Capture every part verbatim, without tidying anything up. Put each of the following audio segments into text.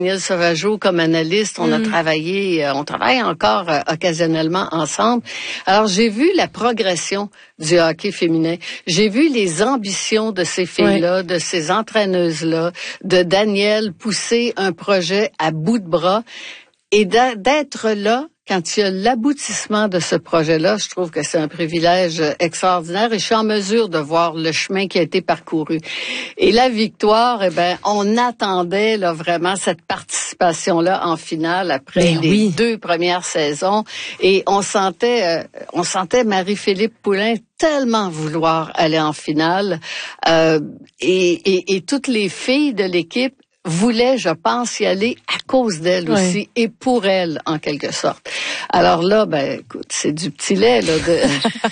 Daniel Sauvageau comme analyste, on mm. a travaillé, on travaille encore euh, occasionnellement ensemble. Alors, j'ai vu la progression du hockey féminin. J'ai vu les ambitions de ces filles-là, ouais. de ces entraîneuses-là, de Daniel pousser un projet à bout de bras et d'être là. Quand il y a l'aboutissement de ce projet-là, je trouve que c'est un privilège extraordinaire et je suis en mesure de voir le chemin qui a été parcouru. Et la victoire, eh ben, on attendait là vraiment cette participation-là en finale après ben les oui. deux premières saisons et on sentait, euh, on sentait Marie-Philippe Poulin tellement vouloir aller en finale euh, et, et, et toutes les filles de l'équipe voulait, je pense, y aller à cause d'elle oui. aussi et pour elle, en quelque sorte. Alors là, ben, écoute, c'est du petit lait, là, de,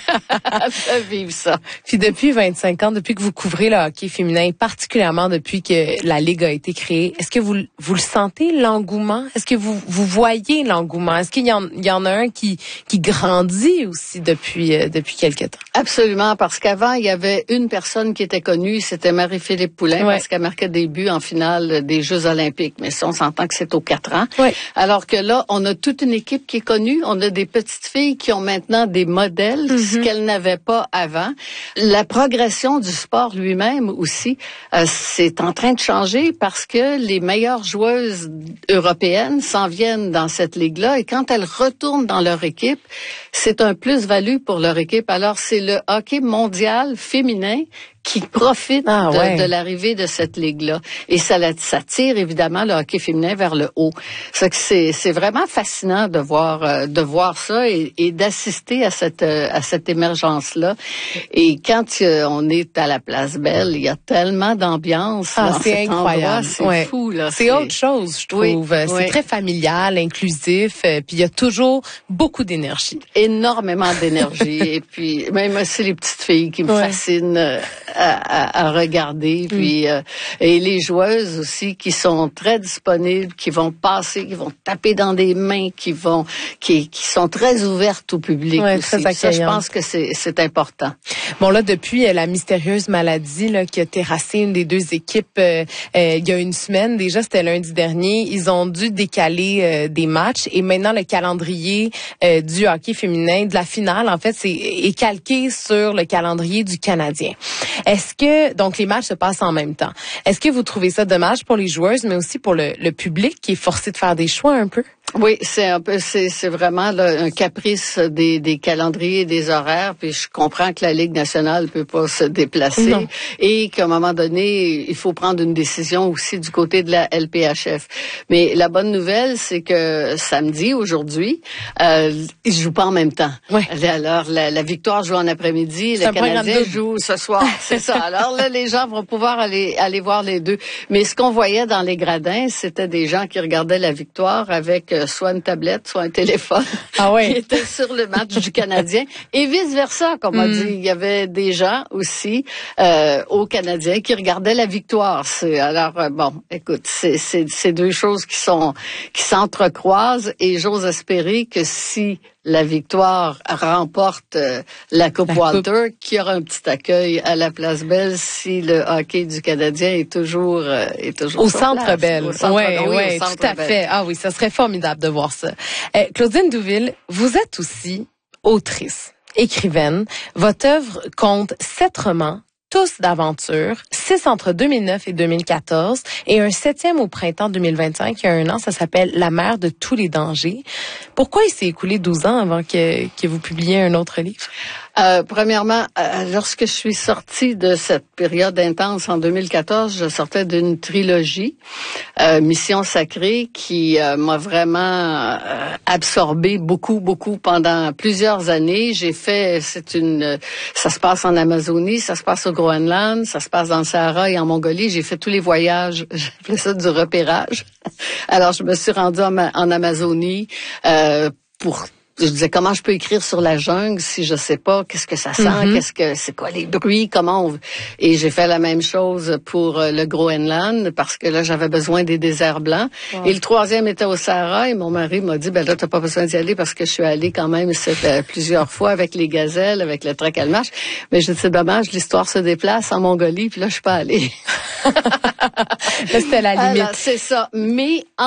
de vivre ça. Puis depuis vingt-cinq ans, depuis que vous couvrez le hockey féminin, particulièrement depuis que la Ligue a été créée, est-ce que vous, vous le sentez, l'engouement? Est-ce que vous, vous voyez l'engouement? Est-ce qu'il y en, il y en a un qui, qui grandit aussi depuis, euh, depuis quelque temps? Absolument, parce qu'avant, il y avait une personne qui était connue, c'était Marie-Philippe Poulin, ouais. parce qu'elle marquait des buts en finale des Jeux olympiques, mais ça, on s'entend que c'est aux quatre ans. Oui. Alors que là, on a toute une équipe qui est connue. On a des petites filles qui ont maintenant des modèles, mm-hmm. ce qu'elles n'avaient pas avant. La progression du sport lui-même aussi, euh, c'est en train de changer parce que les meilleures joueuses européennes s'en viennent dans cette ligue-là et quand elles retournent dans leur équipe, c'est un plus-value pour leur équipe. Alors, c'est le hockey mondial féminin qui profite ah, de, ouais. de l'arrivée de cette ligue-là. Et ça, ça tire évidemment le hockey féminin vers le haut. C'est, c'est, c'est vraiment fascinant de voir, de voir ça et, et d'assister à cette, à cette émergence-là. Et quand on est à la Place Belle, il y a tellement d'ambiance. Ah, dans c'est cet incroyable. Endroit, c'est ouais. fou, là. C'est, c'est autre chose, je trouve. Oui, c'est oui. très familial, inclusif, puis il y a toujours beaucoup d'énergie. Énormément d'énergie. Et puis, même aussi les petites filles qui me ouais. fascinent. À, à, à regarder, puis mm. euh, et les joueuses aussi qui sont très disponibles, qui vont passer, qui vont taper dans des mains, qui vont, qui, qui sont très ouvertes au public ouais, aussi. Ça, je pense que c'est, c'est important. Bon là, depuis euh, la mystérieuse maladie là qui a terrassé une des deux équipes, euh, euh, il y a une semaine déjà, c'était lundi dernier, ils ont dû décaler euh, des matchs et maintenant le calendrier euh, du hockey féminin de la finale, en fait, c'est est calqué sur le calendrier du Canadien. Est-ce que, donc les matchs se passent en même temps, est-ce que vous trouvez ça dommage pour les joueuses, mais aussi pour le, le public qui est forcé de faire des choix un peu? Oui, c'est un peu, c'est, c'est vraiment là, un caprice des, des calendriers et des horaires. Puis je comprends que la Ligue nationale peut pas se déplacer non. et qu'à un moment donné, il faut prendre une décision aussi du côté de la L P H F. Mais la bonne nouvelle, c'est que samedi, aujourd'hui, euh, ils jouent pas en même temps. Oui. Alors la, la victoire joue en après-midi, c'est le Canadien joue ce soir. C'est ça. Alors là, les gens vont pouvoir aller aller voir les deux. Mais ce qu'on voyait dans les gradins, c'était des gens qui regardaient la victoire avec soit une tablette, soit un téléphone ah ouais. qui était sur le match du Canadien et vice-versa, comme on mm. dit. Il y avait des gens aussi euh, au Canadien qui regardaient la victoire. C'est, alors, euh, bon, écoute, c'est, c'est, c'est deux choses qui sont qui s'entrecroisent et j'ose espérer que si la victoire remporte euh, la Coupe la Walter, coupe. Qu'il y aura un petit accueil à la Place Belle si le hockey du Canadien est toujours euh, est toujours au Centre place, Belle. Au centre, oui, oui, oui, tout à Belle. Fait. Ah oui, ça serait formidable de voir ça. Euh, Claudine Douville, vous êtes aussi autrice, écrivaine. Votre œuvre compte sept romans, tous d'aventure, six entre deux mille neuf et deux mille quatorze et un septième au printemps deux mille vingt-cinq, il y a un an, ça s'appelle La mère de tous les dangers. Pourquoi il s'est écoulé douze ans avant que, que vous publiez un autre livre? Euh, premièrement, euh, lorsque je suis sortie de cette période intense en deux mille quatorze, je sortais d'une trilogie, euh, Mission sacrée, qui euh, m'a vraiment euh, absorbée beaucoup, beaucoup pendant plusieurs années. J'ai fait, c'est une, ça se passe en Amazonie, ça se passe au Groenland, ça se passe dans le Sahara et en Mongolie. J'ai fait tous les voyages, j'ai fait ça du repérage. Alors, je me suis rendue en, en Amazonie euh, pour je disais comment je peux écrire sur la jungle si je sais pas qu'est-ce que ça sent, mm-hmm. qu'est-ce que c'est quoi les bruits, comment on... et j'ai fait la même chose pour le Groenland parce que là j'avais besoin des déserts blancs. Wow. Et le troisième était au Sahara et mon mari m'a dit ben là t'as pas besoin d'y aller parce que je suis allée quand même euh, plusieurs fois avec les gazelles, avec le trek à le marche. Mais je dis c'est dommage, l'histoire se déplace en Mongolie puis là je suis pas allée. Là, c'était la limite. Alors, c'est ça. Mais en